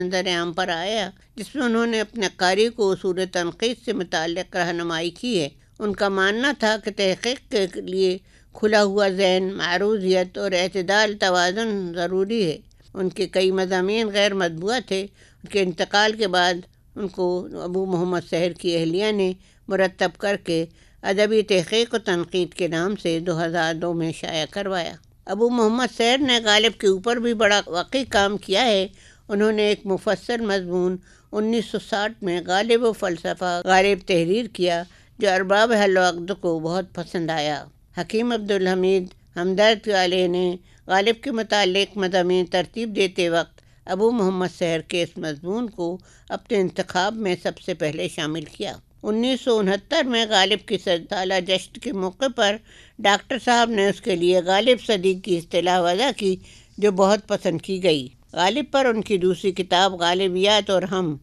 منظر عام پر آیا، جس میں انہوں نے اپنے قاری کو اصول تنقید سے متعلق رہنمائی کی ہے۔ ان کا ماننا تھا کہ تحقیق کے لیے کھلا ہوا ذہن، معروضیت اور اعتدال توازن ضروری ہے۔ ان کے کئی مضامین غیر مطبوعہ تھے۔ ان کے انتقال کے بعد ان کو ابو محمد سحر کی اہلیہ نے مرتب کر کے ادبی تحقیق و تنقید کے نام سے 2002 میں شائع کروایا۔ ابو محمد سحر نے غالب کے اوپر بھی بڑا واقعی کام کیا ہے۔ انہوں نے ایک مفصل مضمون 1960 میں غالب و فلسفہ غالب تحریر کیا، جو ارباب حل و عقد کو بہت پسند آیا۔ حکیم عبدالحمید ہمدرد والے نے غالب کے متعلق مضامین ترتیب دیتے وقت ابو محمد سحر کے اس مضمون کو اپنے انتخاب میں سب سے پہلے شامل کیا۔ 1969 میں غالب کی 100 سالہ جشن کے موقع پر ڈاکٹر صاحب نے اس کے لیے غالب صدیق کی اصطلاح وضع کی، جو بہت پسند کی گئی۔ غالب پر ان کی دوسری کتاب غالبیات اور ہم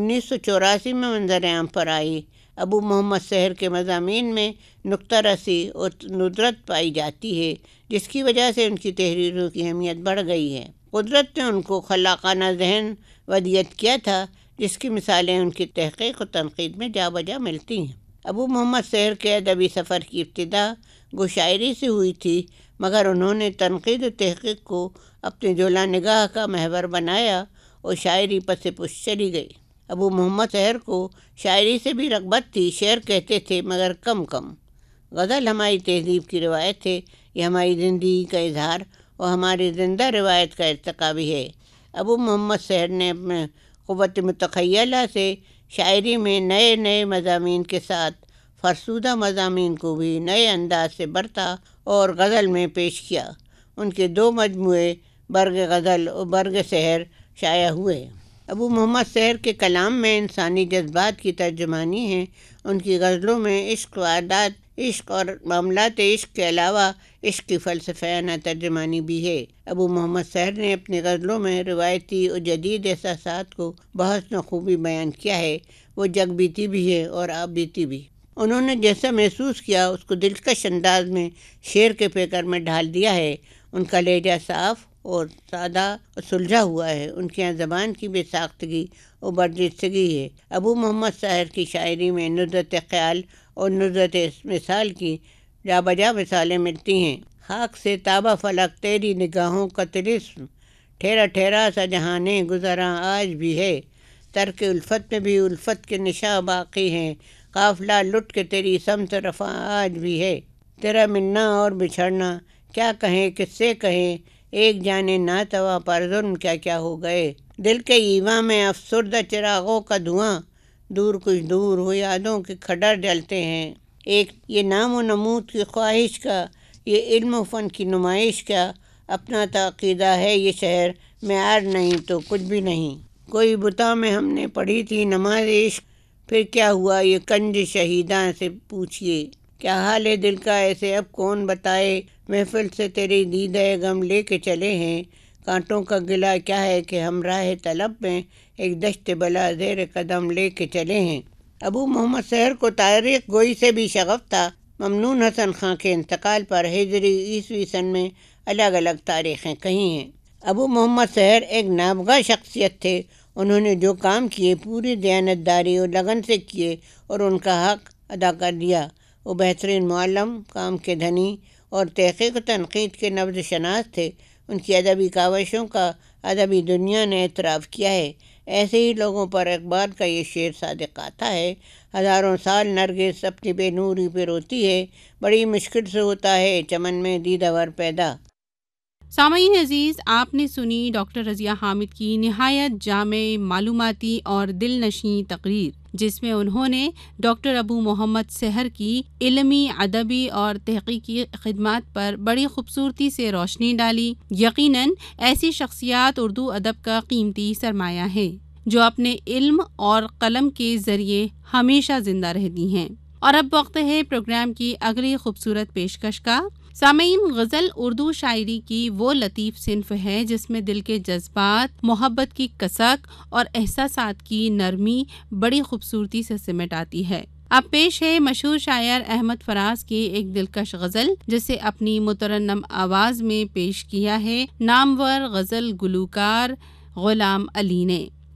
1984 میں منظر عام پر آئی۔ ابو محمد سحر کے مضامین میں نکتہ رسی اور ندرت پائی جاتی ہے، جس کی وجہ سے ان کی تحریروں کی اہمیت بڑھ گئی ہے۔ قدرت نے ان کو خلاقانہ ذہن ودیعت کیا تھا، جس کی مثالیں ان کی تحقیق و تنقید میں جا بجا ملتی ہیں۔ ابو محمد سحر کے ادبی سفر کی ابتدا گو شاعری سے ہوئی تھی، مگر انہوں نے تنقید و تحقیق کو اپنے جولا نگاہ کا محور بنایا اور شاعری پس پش چلی گئی۔ ابو محمد سحر کو شاعری سے بھی رغبت تھی، شعر کہتے تھے مگر کم کم۔ غزل ہماری تہذیب کی روایت ہے، یہ ہماری زندگی کا اظہار اور ہماری زندہ روایت کا ارتقا بھی ہے۔ ابو محمد سحر نے اپنے قوت متخیلہ سے شاعری میں نئے نئے مضامین کے ساتھ فرسودہ مضامین کو بھی نئے انداز سے برتا اور غزل میں پیش کیا۔ ان کے 2 مجموعے برگ غزل اور برگ سحر شائع ہوئے۔ ابو محمد سحر کے کلام میں انسانی جذبات کی ترجمانی ہے۔ ان کی غزلوں میں عشق، واردات عشق اور معاملات عشق کے علاوہ عشق کی فلسفیانہ ترجمانی بھی ہے۔ ابو محمد سحر نے اپنی غزلوں میں روایتی اور جدید احساسات کو بحسن خوبی بیان کیا ہے۔ وہ جگ بیتی بھی ہے اور آپ بیتی بھی۔ انہوں نے جیسا محسوس کیا اس کو دلکش انداز میں شعر کے پیکر میں ڈھال دیا ہے۔ ان کا لہجہ صاف اور سادہ اور سلجھا ہوا ہے۔ ان کے یہاں زبان کی بے ساختگی اور برجستگی ہے۔ ابو محمد سحر کی شاعری میں ندرت خیال اور ندرت مثال کی جا بجا مثالیں ملتی ہیں۔ خاک سے تابہ فلک تیری نگاہوں کا طلسم، ٹھہرا ٹھہرا سا جہانے گزراں آج بھی ہے۔ ترک الفت میں بھی الفت کے نشاں باقی ہیں، قافلہ لٹ کے تیری سمت رفع آج بھی ہے۔ تیرا ملنا اور بچھڑنا کیا کہیں کس سے کہیں، ایک جانے ناتواں پر ظلم کیا کیا ہو گئے۔ دل کے ایواں میں افسردہ چراغوں کا دھواں، دور کچھ دور ہو یادوں کے کھڈر جلتے ہیں۔ ایک یہ نام و نمود کی خواہش کا، یہ علم و فن کی نمائش کا، اپنا عقیدہ ہے یہ شہر، معیار نہیں تو کچھ بھی نہیں۔ کوئی بتاں میں ہم نے پڑھی تھی نماز عشق، پھر کیا ہوا یہ کنج شہیداں سے پوچھئے۔ کیا حال ہے دل کا ایسے اب کون بتائے، محفل سے تیری دیدہ غم لے کے چلے ہیں۔ کانٹوں کا گلہ کیا ہے کہ ہم راہ طلب میں ایک دشت بلا زیر قدم لے کے چلے ہیں۔ ابو محمد سحر کو تاریخ گوئی سے بھی شغف تھا۔ ممنون حسن خاں کے انتقال پر ہجری عیسوی سن میں الگ الگ تاریخیں کہی ہیں۔ ابو محمد سحر ایک نابغہ شخصیت تھے۔ انہوں نے جو کام کیے پوری دیانتداری اور لگن سے کیے اور ان کا حق ادا کر دیا۔ وہ بہترین معلم، کام کے دھنی اور تحقیق و تنقید کے نبض شناس تھے۔ ان کی ادبی کاوشوں کا ادبی دنیا نے اعتراف کیا ہے۔ ایسے ہی لوگوں پر اقبال کا یہ شعر صادق آتا ہے، ہزاروں سال نرگس اپنی بے نوری پہ روتی ہے، بڑی مشکل سے ہوتا ہے چمن میں دیدہ ور پیدا۔ سامعین عزیز، آپ نے سنی ڈاکٹر رضیہ حامد کی نہایت جامع، معلوماتی اور دل نشیں تقریر، جس میں انہوں نے ڈاکٹر ابو محمد سحر کی علمی، ادبی اور تحقیقی خدمات پر بڑی خوبصورتی سے روشنی ڈالی۔ یقیناً ایسی شخصیات اردو ادب کا قیمتی سرمایہ ہیں، جو اپنے علم اور قلم کے ذریعے ہمیشہ زندہ رہتی ہیں۔ اور اب وقت ہے پروگرام کی اگلی خوبصورت پیشکش کا۔ سامعین، غزل اردو شاعری کی وہ لطیف صنف ہے جس میں دل کے جذبات، محبت کی کسک اور احساسات کی نرمی بڑی خوبصورتی سے سمٹ آتی ہے۔ اب پیش ہے مشہور شاعر احمد فراز کی ایک دلکش غزل، جسے اپنی مترنم آواز میں پیش کیا ہے نامور غزل گلوکار غلام علی نے۔